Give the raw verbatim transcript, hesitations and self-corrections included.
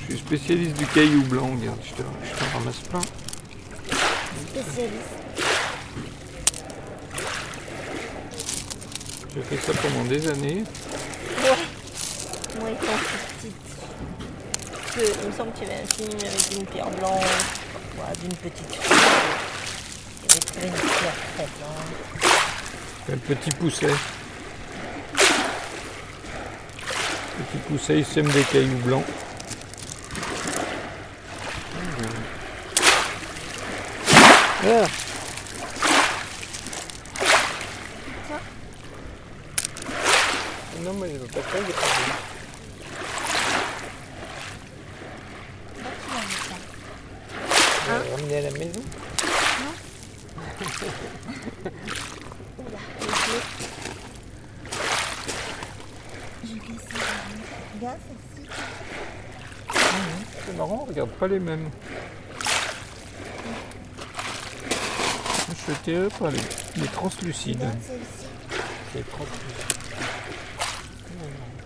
Je suis spécialiste du caillou blanc, regarde, je te, je te ramasse plein. Spécialiste. J'ai fait ça pendant des années. Ouais. Moi, étant toute petite, que, il me semble qu'il y avait un film avec une pierre blanche, ouais, d'une petite fille. Il y avait trouvé une pierre très blanche. Le petit pousset. Petit pousset, il sème des cailloux blancs. Ah. Non, mais je veux pas ça, j'ai pas vu. Tu vas le ramener à la maison? Non. Oula, les J'ai cassé. Regarde celle-ci. C'est marrant, regarde pas les mêmes. Je suis tiré par les, les translucides. Regarde celle-ci. Les translucides.